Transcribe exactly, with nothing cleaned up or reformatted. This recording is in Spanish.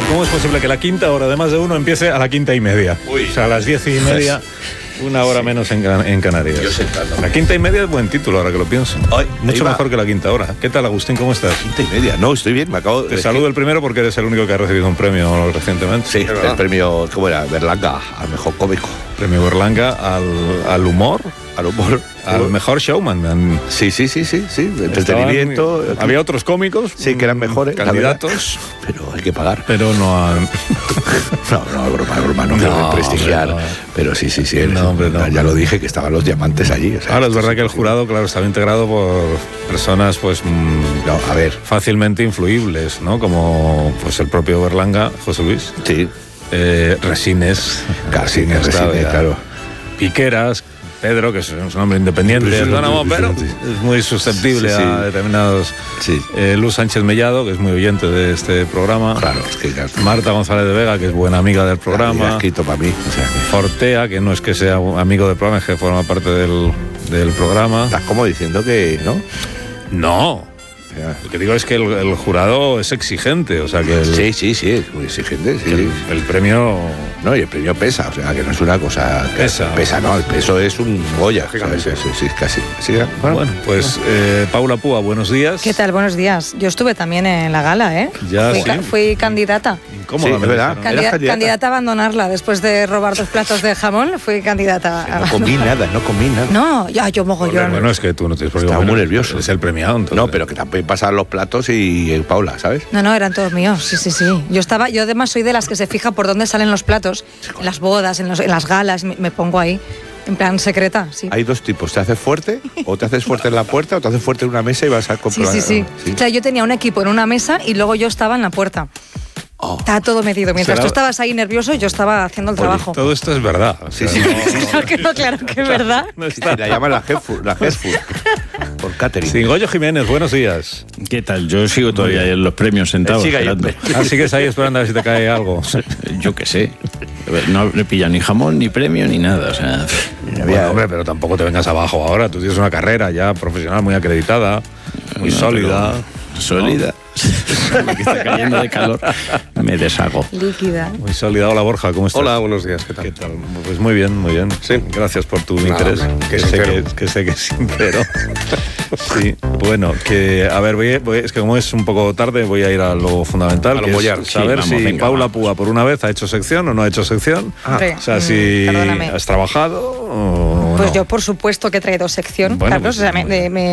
¿Cómo es posible que la quinta hora de más de uno empiece a la quinta y media? Uy. O sea, a las diez y media, una hora sí. menos en, en Canarias. Yo sentado. La quinta y media es buen título, ahora que lo pienso. Ay, Mucho mejor que la quinta hora. ¿Qué tal, Agustín? ¿Cómo estás? Quinta y media. No, estoy bien. Me acabo de... Te saludo el primero porque eres el único que ha recibido un premio recientemente. Sí, el premio, ¿cómo era? Berlanga, al mejor cómico. Premio Berlanga al, al humor. Al humor. Al mejor showman. Sí, sí, sí, sí, sí. Entretenimiento. Estaban, había otros cómicos. Sí, que eran mejores. Candidatos. Pero hay que pagar. Pero no han... no, no, broma, broma, no, no quiero prestigiar. No. Pero sí, sí, sí. No, hombre, no. Ya lo dije, que estaban los diamantes allí. O sea, ahora es verdad que el jurado, claro, estaba integrado por personas, pues, no, a ver, fácilmente influibles, ¿no? Como, pues, el propio Berlanga, José Luis. Sí. Eh, Resines. Casi, Resines, claro. Piqueras. Pedro, que es un hombre independiente, autónomo, pero es muy susceptible sí, sí, sí. a determinados... Sí. Eh, Luz Sánchez Mellado, que es muy oyente de este programa. Claro, es que... Claro. Marta González de Vega, que es buena amiga del programa. Ha escrito para mí. O sea, que... Fortea, que no es que sea amigo del programa, es que forma parte del, del programa. Estás como diciendo que... ¿no? No. Lo que digo es que el, el jurado es exigente, o sea que... El, sí, sí, sí, es muy exigente, sí. El, el premio... No, y el premio pesa, o sea, que no es una cosa... Pesa. Pesa, no, el peso es un Goya, ¿sabes? Sí, sí, sí, casi. Sí, bueno, bueno, pues eh, Paula Púa, buenos días. ¿Qué tal? Buenos días. Yo estuve también en la gala, ¿eh? Ya, fui, sí. ca- fui candidata. Incómoda, sí, ¿verdad? Candida- candidata? candidata a abandonarla después de robar dos platos de jamón. Fui candidata a... No comí nada, no comí nada. No, ya, yo mogollón. Bueno, es que tú no tienes por qué... Estaba muy nervioso. Es el premiado, entonces. No, pero que también pasan los platos y eh, Paula, ¿sabes? No, no, eran todos míos, sí, sí, sí. Yo estaba, yo además soy de las que se fija por dónde salen los platos, en las bodas, en, los, en las galas, me, me pongo ahí, en plan secreta, sí. Hay dos tipos, ¿te haces fuerte? O te haces fuerte en la puerta o te haces fuerte en una mesa y vas a comprobar. Sí, sí, sí, sí. O sea, yo tenía un equipo en una mesa y luego yo estaba en la puerta. Oh. Estaba todo medido. Mientras ¿Será? Tú estabas ahí nervioso, yo estaba haciendo el Oye, trabajo. Todo esto es verdad. O sea, sí, sí, sí, sí. Claro que no, claro que es verdad. No está. La llaman la Head Food, la Head Food, por catering. Sí, Goyo Jiménez, buenos días. ¿Qué tal? Yo sigo todavía en los premios sentados. Sigue esperando. Ah, sigues ahí esperando a ver si te cae algo. Yo qué sé. No le pilla ni jamón, ni premio, ni nada. O sea, bueno, hombre, pero tampoco te vengas abajo ahora. Tú tienes una carrera ya profesional muy acreditada, muy no, sólida. Sólida. ¿No? Me está cayendo de calor, me deshago. Líquida. Muy sólida. Hola, Borja, ¿cómo estás? Hola, buenos días, ¿qué tal? ¿Qué tal? Pues muy bien, muy bien. Sí. Gracias por tu Nada, interés. Hombre, que, sé que, que sé que es sincero. Sí, bueno, que a ver, voy, voy, es que como es un poco tarde, voy a ir a lo fundamental, a lo que mollar. es saber sí, vamos, si venga, Paula vamos. Púa por una vez ha hecho sección o no ha hecho sección. Ah. O sea, si Perdóname. has trabajado o Pues no. yo, por supuesto, que he traído sección, Bueno, Carlos. pues, O sea, me, me